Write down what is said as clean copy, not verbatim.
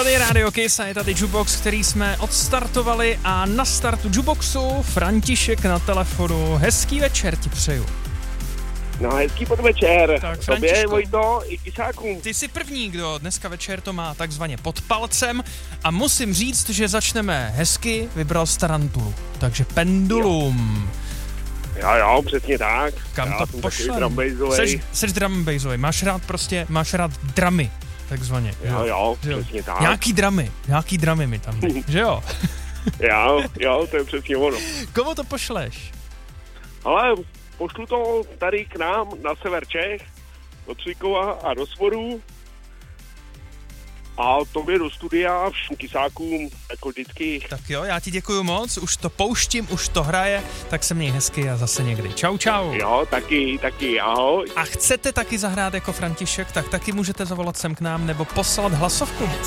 Tady Radio Kiss a je tady Jukebox, který jsme odstartovali a na startu Jukeboxu František na telefonu. Hezký večer ti přeju. No, hezký podvečer. Tak, Tobě, Vojto, i Kisáku. Ty jsi první, kdo dneska večer to má takzvaně pod palcem a musím říct, že začneme hezky, vybral z Tarantulu. Takže Pendulum. Jo, přesně tak. Kam já to jsem pošlem? Drumbassovej. Seš drumbassovej, máš rád dramy, takzvaně. Jo, přesně tak. Nějaký dramy mi tam dej, že jo? jo, to je přesně ono. Komu to pošleš? Ale pošlu to tady k nám na sever Čech, do Cvikova a do Svorů. A tobě do studia, všem Kisákům, jako vždycky. Tak jo, já ti děkuju moc, už to pouštím, už to hraje, tak se měj hezky a zase někdy. Čau. Jo, taky, ahoj. A chcete taky zahrát jako František, tak taky můžete zavolat sem k nám nebo poslat hlasovku.